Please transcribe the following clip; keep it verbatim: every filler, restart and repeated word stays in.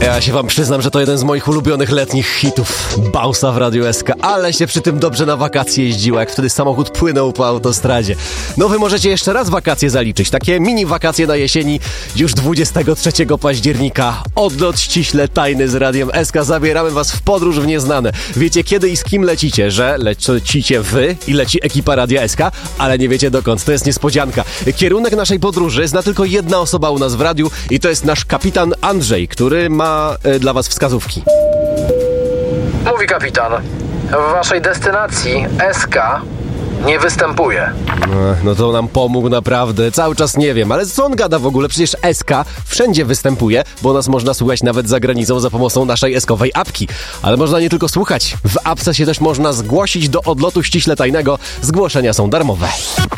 Ja się wam przyznam, że to jeden z moich ulubionych letnich hitów. Bausa w Radiu S K, ale się przy tym dobrze na wakacje jeździło, jak wtedy samochód płynął po autostradzie. No wy możecie jeszcze raz wakacje zaliczyć, takie mini wakacje na jesieni, już dwudziestego trzeciego października. Odlot ściśle tajny z Radiem S K, zabieramy was w podróż w nieznane. Wiecie kiedy i z kim lecicie, że lecicie wy i leci ekipa Radia S K, ale nie wiecie dokąd, to jest niespodzianka. Kierunek naszej podróży zna tylko jedna osoba u nas w radiu i to jest nasz kapitan Andrzej, który ma y, dla was wskazówki. Mówi kapitan, w waszej destynacji S K nie występuje. No to nam pomógł naprawdę, cały czas nie wiem, ale co on gada w ogóle? Przecież S K wszędzie występuje, bo nas można słuchać nawet za granicą za pomocą naszej eskowej apki. Ale można nie tylko słuchać, w apce się też można zgłosić do odlotu ściśle tajnego, zgłoszenia są darmowe.